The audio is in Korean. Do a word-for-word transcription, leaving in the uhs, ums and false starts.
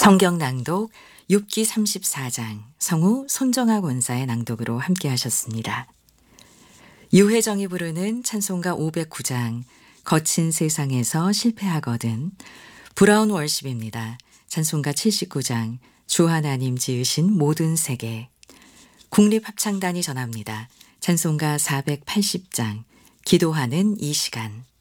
성경 낭독 욥기 삼십사 장 성우 손정아 권사의 낭독으로 함께 하셨습니다. 유혜정이 부르는 찬송가 오백구 장 거친 세상에서 실패하거든 브라운 월십입니다. 찬송가 칠십구 장 주 하나님 지으신 모든 세계 국립합창단이 전합니다. 찬송가 사백팔십 장 기도하는 이 시간.